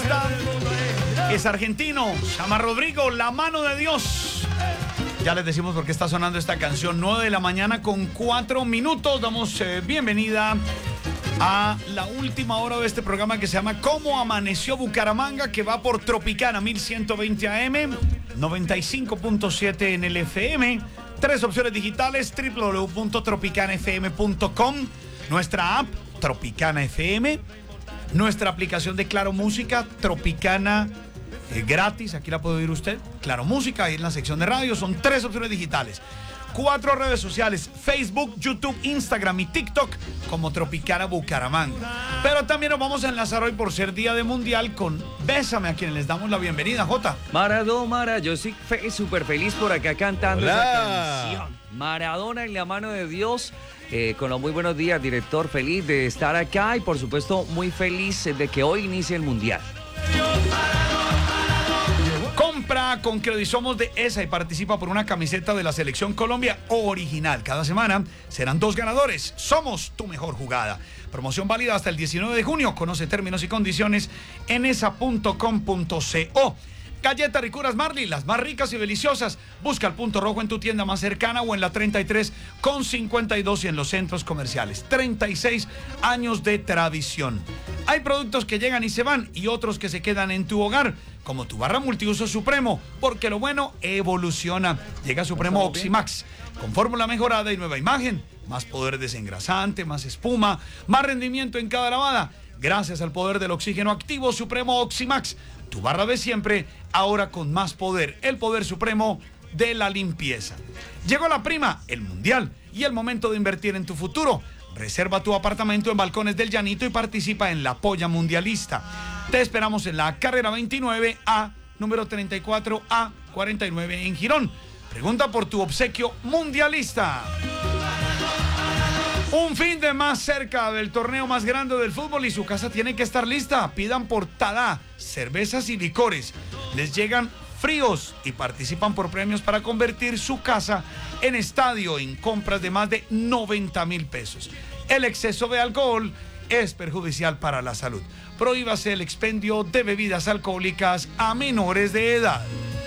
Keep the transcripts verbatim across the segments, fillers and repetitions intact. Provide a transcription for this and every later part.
gusta. Es argentino, se llama Rodrigo, La Mano de Dios. Ya les decimos por qué está sonando esta canción. nueve de la mañana con cuatro minutos. Damos eh, bienvenida a la última hora de este programa que se llama ¿Cómo amaneció Bucaramanga?, que va por Tropicana mil ciento veinte A M, noventa y cinco punto siete en el F M, tres opciones digitales, doble u doble u doble u punto tropicana f m punto com, nuestra app Tropicana F M, nuestra aplicación de Claro Música, Tropicana eh, gratis, aquí la puede oír usted, Claro Música, ahí en la sección de radio, son tres opciones digitales. Cuatro redes sociales, Facebook, YouTube, Instagram y TikTok como Tropicana Bucaramanga. Pero también nos vamos a enlazar hoy por ser Día de Mundial con Bésame, a quienes les damos la bienvenida, Jota. Maradona, Mara, yo soy fe, súper feliz por acá cantando Hola. esa canción. Maradona en la mano de Dios. Eh, con los muy buenos días, director, feliz de estar acá y por supuesto muy feliz de que hoy inicie el Mundial. Compra con Credisomos de ESA y participa por una camiseta de la Selección Colombia original. Cada semana serán dos ganadores. Somos tu mejor jugada. Promoción válida hasta el diecinueve de junio. Conoce términos y condiciones en esa punto com punto co. Galletas Ricuras Marley, las más ricas y deliciosas. Busca el punto rojo en tu tienda más cercana o en la treinta y tres con cincuenta y dos y en los centros comerciales. treinta y seis años de tradición. Hay productos que llegan y se van y otros que se quedan en tu hogar, como tu barra multiuso Supremo, porque lo bueno evoluciona. Llega Supremo Oximax, con fórmula mejorada y nueva imagen, más poder desengrasante, más espuma, más rendimiento en cada lavada. Gracias al poder del oxígeno activo Supremo Oximax, tu barra de siempre, ahora con más poder, el poder supremo de la limpieza. Llegó la prima, el mundial, y el momento de invertir en tu futuro. Reserva tu apartamento en Balcones del Llanito y participa en la Polla Mundialista. Te esperamos en la carrera veintinueve A, número treinta y cuatro A cuarenta y nueve en Girón. Pregunta por tu obsequio mundialista. Un fin de más cerca del torneo más grande del fútbol y su casa tiene que estar lista. Pidan por Tadá, cervezas y licores. Les llegan fríos y participan por premios para convertir su casa en estadio en compras de más de noventa mil pesos. El exceso de alcohol es perjudicial para la salud. Prohíbase el expendio de bebidas alcohólicas a menores de edad.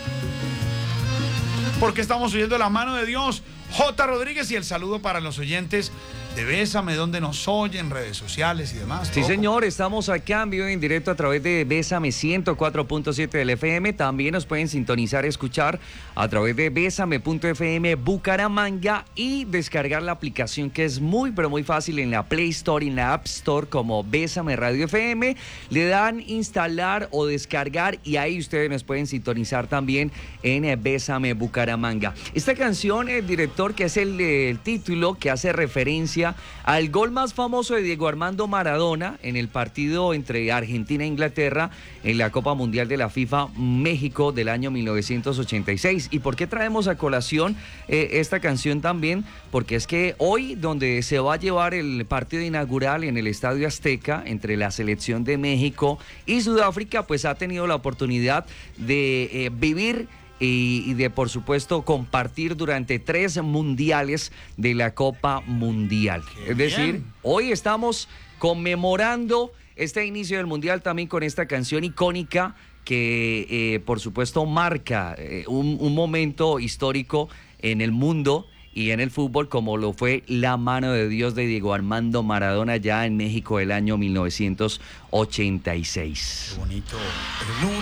Porque estamos oyendo La Mano de Dios. J. Rodríguez, y el saludo para los oyentes de Bésame, donde nos oyen, redes sociales y demás. Sí, señor, estamos acá en vivo en directo a través de Bésame ciento cuatro punto siete del F M. También nos pueden sintonizar, escuchar a través de Bésame punto f m Bucaramanga y descargar la aplicación, que es muy, pero muy fácil, en la Play Store y en la App Store como Bésame Radio F M. Le dan instalar o descargar y ahí ustedes nos pueden sintonizar también en Bésame Bucaramanga. Esta canción, el director, que es el, el título que hace referencia al gol más famoso de Diego Armando Maradona en el partido entre Argentina e Inglaterra en la Copa Mundial de la FIFA México del año mil novecientos ochenta y seis. ¿Y por qué traemos a colación eh, esta canción también? Porque es que hoy, donde se va a llevar el partido inaugural en el Estadio Azteca entre la selección de México y Sudáfrica, pues ha tenido la oportunidad de eh, vivir Y, y de, por supuesto, compartir durante tres mundiales de la Copa Mundial. Qué es decir, bien. Hoy estamos conmemorando este inicio del Mundial también con esta canción icónica que, eh, por supuesto, marca eh, un, un momento histórico en el mundo y en el fútbol, como lo fue La Mano de Dios de Diego Armando Maradona ya en México el año mil novecientos ochenta y seis. Qué bonito.